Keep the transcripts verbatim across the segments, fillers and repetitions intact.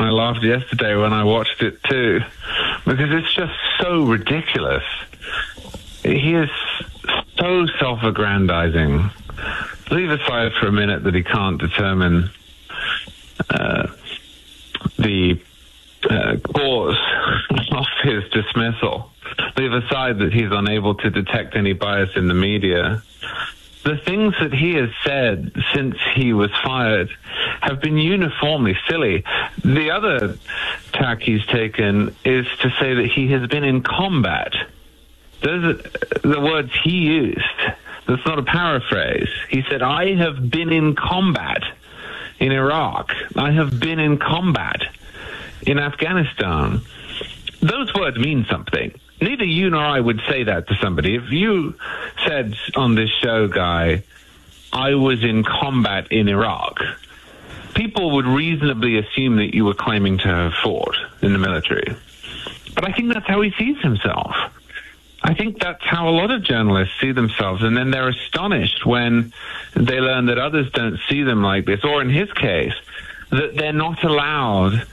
I laughed yesterday when I watched it too, because it's just so ridiculous. He is so self-aggrandizing. Leave aside for a minute that he can't determine uh, the uh, cause of his dismissal. Leave aside that he's unable to detect any bias in the media. The things that he has said since he was fired have been uniformly silly. The other tack he's taken is to say that he has been in combat. Those are the words he used. That's not a paraphrase. He said, I have been in combat in Iraq. I have been in combat in Afghanistan. Those words mean something. Neither you nor I would say that to somebody. If you said on this show, Guy, I was in combat in Iraq, people would reasonably assume that you were claiming to have fought in the military. But I think that's how he sees himself. I think that's how a lot of journalists see themselves, and then they're astonished when they learn that others don't see them like this, or in his case, that they're not allowed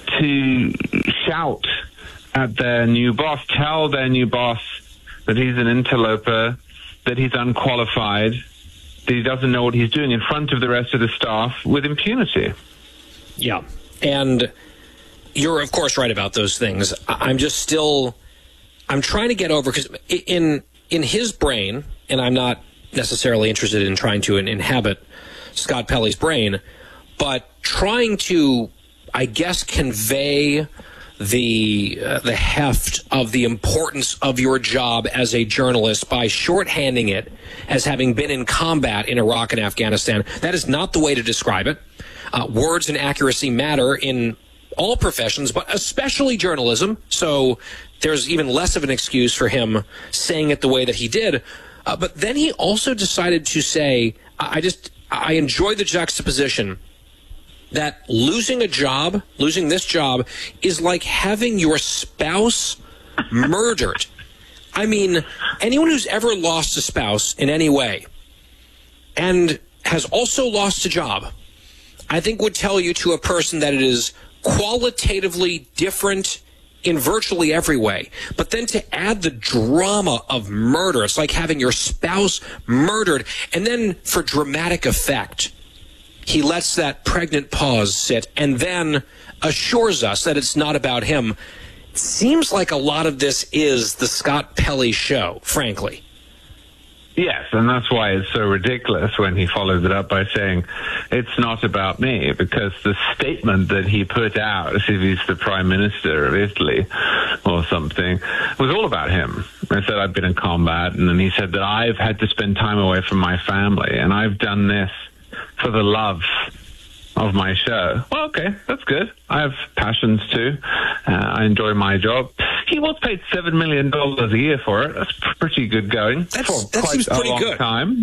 to shout at their new boss, tell their new boss that he's an interloper, that he's unqualified, that he doesn't know what he's doing in front of the rest of the staff with impunity. Yeah, and you're, of course, right about those things. I'm just still... I'm trying to get over, because in in his brain, and I'm not necessarily interested in trying to inhabit Scott Pelley's brain, but trying to, I guess, convey the uh, the heft of the importance of your job as a journalist by shorthanding it as having been in combat in Iraq and Afghanistan. That is not the way to describe it. Uh, words and accuracy matter in all professions, but especially journalism. So there's even less of an excuse for him saying it the way that he did. Uh, but then he also decided to say, I just, I enjoy the juxtaposition that losing a job, losing this job, is like having your spouse murdered. I mean, anyone who's ever lost a spouse in any way and has also lost a job, I think would tell you to a person that it is qualitatively different in virtually every way. But then to add the drama of murder, it's like having your spouse murdered. And then for dramatic effect, he lets that pregnant pause sit and then assures us that it's not about him. It seems like a lot of this is the Scott Pelley show, frankly. Yes, and that's why it's so ridiculous when he follows it up by saying, it's not about me, because the statement that he put out, as if he's the Prime Minister of Italy or something, was all about him. I said, I've been in combat, and then he said that I've had to spend time away from my family, and I've done this for the love of my show. Well, okay, that's good. I have passions too. Uh, I enjoy my job. He was paid seven million dollars a year for it. That's pretty good going. That's, for that quite seems pretty a long good. Time.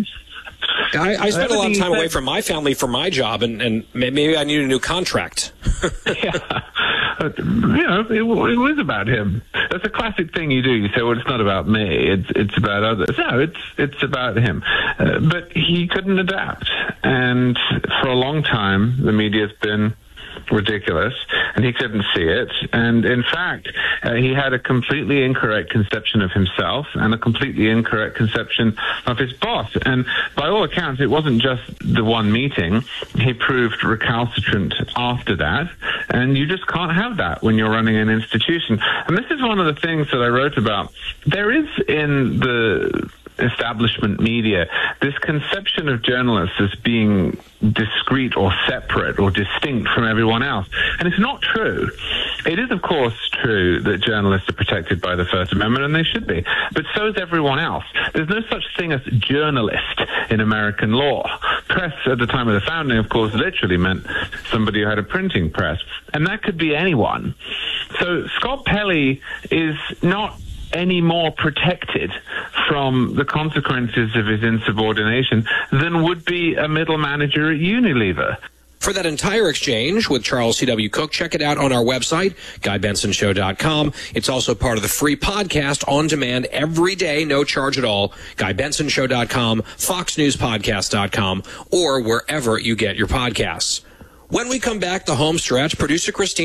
I, I spent a lot of time said, away from my family for my job, and, and maybe I need a new contract. Yeah. You know, it, it was about him. That's a classic thing you do. You say, well, it's not about me. It's it's about others. No, it's it's about him. Uh, but he couldn't adapt. And for a long time, the media's been ridiculous, and he couldn't see it. And in fact, uh, he had a completely incorrect conception of himself and a completely incorrect conception of his boss. And by all accounts, it wasn't just the one meeting. He proved recalcitrant after that, and you just can't have that when you're running an institution. And this is one of the things that I wrote about. There is in the establishment media this conception of journalists as being discrete or separate or distinct from everyone else. And it's not true. It is, of course, true that journalists are protected by the First Amendment, and they should be. But so is everyone else. There's no such thing as journalist in American law. Press at the time of the founding, of course, literally meant somebody who had a printing press. And that could be anyone. So Scott Pelley is not any more protected from the consequences of his insubordination than would be a middle manager at Unilever. For that entire exchange with Charles C W. Cook, check it out on our website, guy benson show dot com. It's also part of the free podcast on demand every day, no charge at all, guy benson show dot com, fox news podcast dot com, or wherever you get your podcasts. When we come back, the home stretch, producer Christine